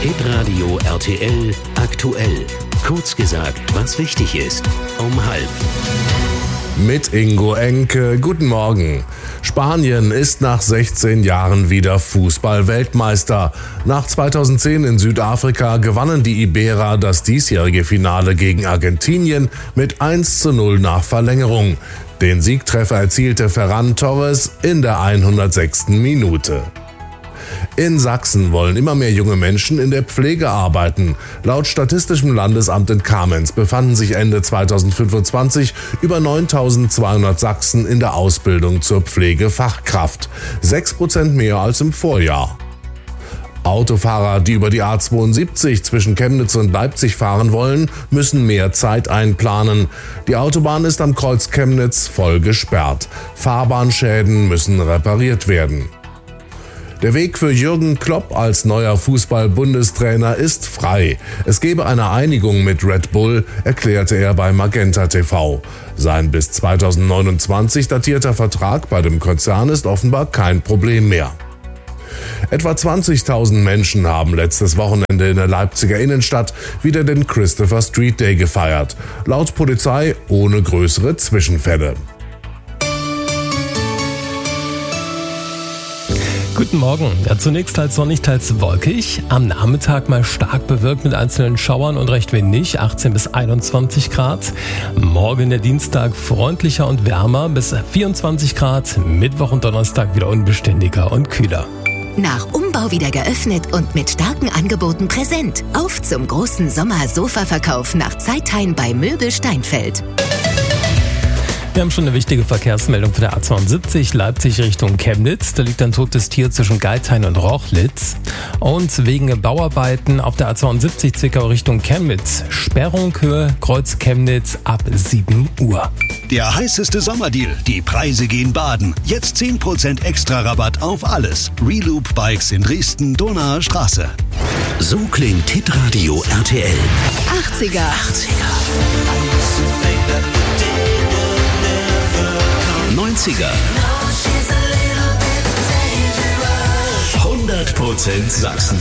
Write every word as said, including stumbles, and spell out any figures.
Hitradio R T L aktuell. Kurz gesagt, was wichtig ist. Um halb. Mit Ingo Enke. Guten Morgen. Spanien ist nach sechzehn Jahren wieder Fußball-Weltmeister. Nach zweitausendzehn in Südafrika gewannen die Iberer das diesjährige Finale gegen Argentinien mit eins zu null nach Verlängerung. Den Siegtreffer erzielte Ferran Torres in der hundertsechsten Minute. In Sachsen wollen immer mehr junge Menschen in der Pflege arbeiten. Laut Statistischem Landesamt in Kamenz befanden sich Ende zweitausendfünfundzwanzig über neuntausendzweihundert Sachsen in der Ausbildung zur Pflegefachkraft. Sechs Prozent mehr als im Vorjahr. Autofahrer, die über die A zweiundsiebzig zwischen Chemnitz und Leipzig fahren wollen, müssen mehr Zeit einplanen. Die Autobahn ist am Kreuz Chemnitz voll gesperrt. Fahrbahnschäden müssen repariert werden. Der Weg für Jürgen Klopp als neuer Fußball-Bundestrainer ist frei. Es gebe eine Einigung mit Red Bull, erklärte er bei Magenta T V. Sein bis zweitausendneunundzwanzig datierter Vertrag bei dem Konzern ist offenbar kein Problem mehr. Etwa zwanzigtausend Menschen haben letztes Wochenende in der Leipziger Innenstadt wieder den Christopher Street Day gefeiert. Laut Polizei ohne größere Zwischenfälle. Guten Morgen. Ja, zunächst teils sonnig, teils wolkig. Am Nachmittag mal stark bewölkt mit einzelnen Schauern und recht windig, achtzehn bis einundzwanzig Grad. Morgen der Dienstag freundlicher und wärmer bis vierundzwanzig Grad. Mittwoch und Donnerstag wieder unbeständiger und kühler. Nach Umbau wieder geöffnet und mit starken Angeboten präsent. Auf zum großen Sommer-Sofa-Verkauf nach Zeithain bei Möbel Steinfeld. Wir haben schon eine wichtige Verkehrsmeldung für der A zweiundsiebzig Leipzig Richtung Chemnitz. Da liegt ein totes Tier zwischen Geithain und Rochlitz. Und wegen Bauarbeiten auf der A zweiundsiebzig Zwickau Richtung Chemnitz. Sperrung Höhe Kreuz Chemnitz ab sieben Uhr. Der heißeste Sommerdeal. Die Preise gehen baden. Jetzt zehn Prozent extra Rabatt auf alles. Reloop Bikes in Dresden, Donauer Straße. So klingt Hitradio R T L. achtziger. achtziger. neunziger. hundert Prozent Sachsen.